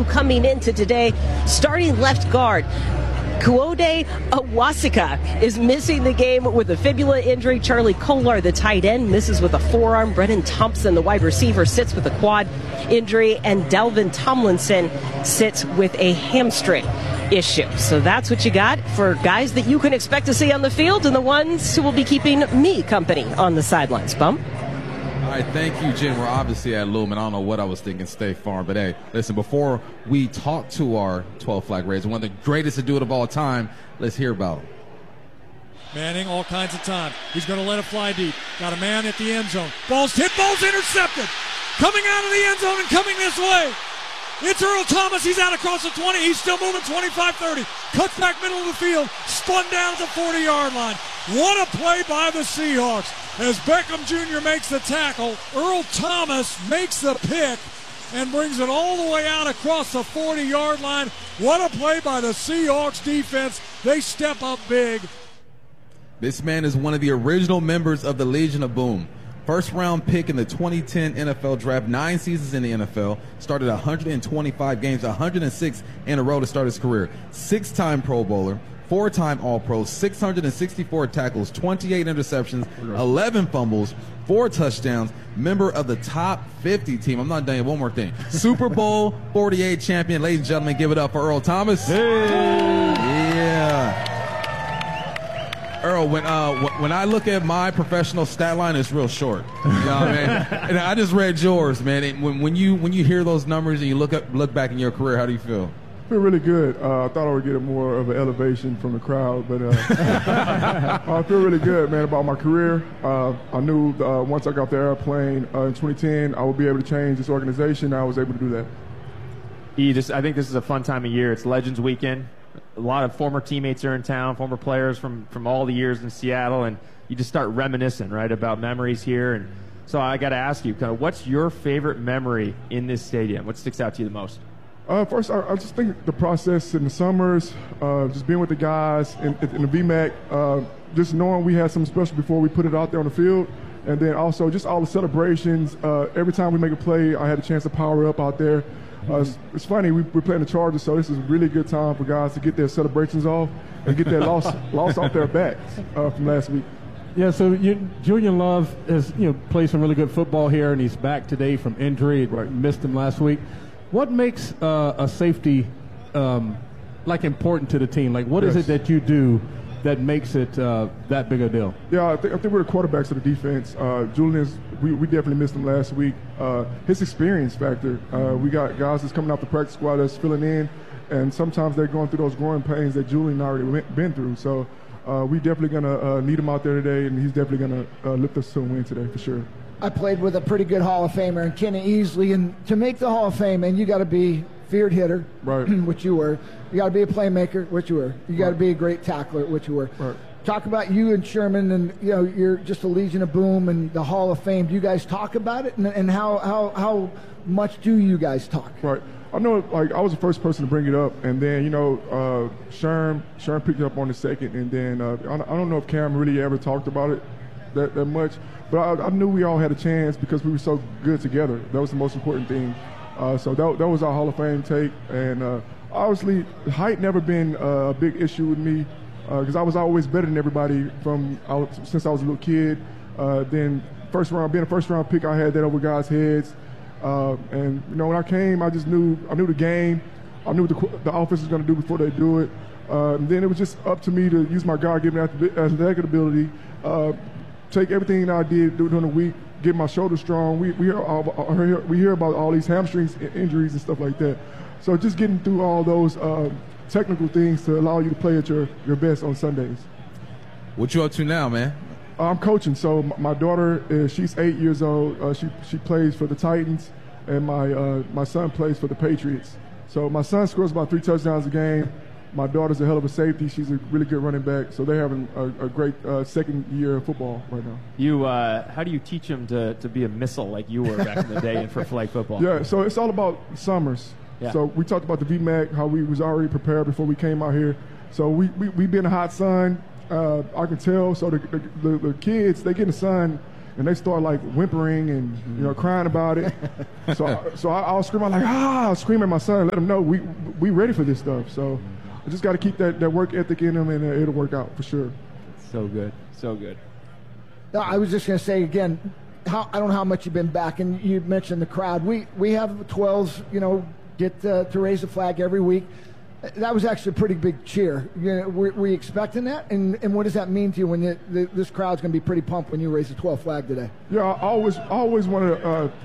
new coming into today. Starting left guard, Kuode Awasika is missing the game with a fibula injury. Charlie Kolar, the tight end, misses with a forearm. Brennan Thompson, the wide receiver, sits with a quad injury. And Delvin Tomlinson sits with a hamstring issue. So that's what you got for guys that you can expect to see on the field and the ones who will be keeping me company on the sidelines. Bump. All right, thank you, Jim. We're obviously at Lumen. I don't know what I was thinking State Farm, but hey, listen, before we talk to our 12 flag raisers, one of the greatest to do it of all time, let's hear about him. Manning, all kinds of time. He's going to let it fly deep. Got a man at the end zone. Ball's hit, ball's intercepted. Coming out of the end zone and coming this way. It's Earl Thomas. He's out across the 20. He's still moving 25-30. Cuts back middle of the field. Spun down at the 40-yard line. What a play by the Seahawks. As Beckham Jr. makes the tackle, Earl Thomas makes the pick and brings it all the way out across the 40-yard line. What a play by the Seahawks defense. They step up big. This man is one of the original members of the Legion of Boom. First-round pick in the 2010 NFL Draft, 9 seasons in the NFL, started 125 games, 106 in a row to start his career. 6-time Pro Bowler, 4-time All-Pro, 664 tackles, 28 interceptions, 11 fumbles, 4 touchdowns, member of the top 50 team. I'm not done yet. One more thing. Super Bowl 48 champion. Ladies and gentlemen, give it up for Earl Thomas. Hey. Yeah. Earl, when I look at my professional stat line, it's real short. You know what I mean? And I just read yours, man. When you hear those numbers and you look back in your career, how do you feel? I feel really good. I thought I would get more of an elevation from the crowd, but I feel really good, man, about my career. I knew once I got the airplane in 2010, I would be able to change this organization. I was able to do that. I think this is a fun time of year. It's Legends Weekend. A lot of former teammates are in town, former players from all the years in Seattle, and you just start reminiscing, right, about memories here. And so I got to ask you, kind of, what's your favorite memory in this stadium? What sticks out to you the most? First, I just think the process in the summers, just being with the guys in the VMAC, just knowing we had something special before we put it out there on the field, and then also just all the celebrations. Every time we make a play, I had a chance to power up out there. It's funny, we're playing the Chargers, so this is a really good time for guys to get their celebrations off and get their loss off their backs from last week. Yeah, so Julian Love has played some really good football here, and he's back today from injury. Right. Missed him last week. What makes a safety important to the team? Like, what is it that you do that makes it that big a deal? Yeah, I think we're the quarterbacks of the defense. Julian's, we definitely missed him last week. His experience factor. We got guys that's coming off the practice squad that's filling in, and sometimes they're going through those growing pains that Julian already been through. So we definitely going to need him out there today, and he's definitely going to lift us to a win today for sure. I played with a pretty good Hall of Famer, and Kenny Easley, and to make the Hall of Fame, and you got to be feared hitter, right, which you were. You got to be a playmaker, which you were. You got to be a great tackler, which you were. Right. Talk about you and Sherman, and you're just a Legion of Boom and the Hall of Fame. Do you guys talk about it, and how much do you guys talk? Right. I know, I was the first person to bring it up, and then Sherm picked it up on the second, and then I don't know if Cam really ever talked about it that much, but I knew we all had a chance because we were so good together. That was the most important thing. So that was our Hall of Fame take, and obviously height never been a big issue with me because I was always better than everybody since I was a little kid. Then being a first round pick, I had that over guys' heads. And when I came, I knew the game. I knew what the offense was going to do before they do it. And then it was just up to me to use my God-given athletic ability, take everything I did during the week, get my shoulder strong. We hear about all these hamstrings injuries and stuff like that. So just getting through all those technical things to allow you to play at your best on Sundays. What you up to now, man? I'm coaching. So my daughter, she's 8 years old. She plays for the Titans, and my son plays for the Patriots. So my son scores about 3 touchdowns a game. My daughter's a hell of a safety. She's a really good running back. So they're having a great second year of football right now. How do you teach them to be a missile like you were back in the day for flag football? Yeah, so it's all about summers. Yeah. So we talked about the VMAC, how we was already prepared before we came out here. So we been in the hot sun. I can tell. So the kids, they get in the sun and they start like whimpering and crying about it. So I'll scream, I'll scream at my son and let him know we ready for this stuff. So I just got to keep that work ethic in him, and it'll work out for sure. So good, so good. No, I was just going to say again, I don't know how much you've been back, and you mentioned the crowd. We have 12s, get to raise the flag every week. That was actually a pretty big cheer. Were you expecting that? And what does that mean to you when this crowd's going to be pretty pumped when you raise the 12th flag today? Yeah, I always wanted to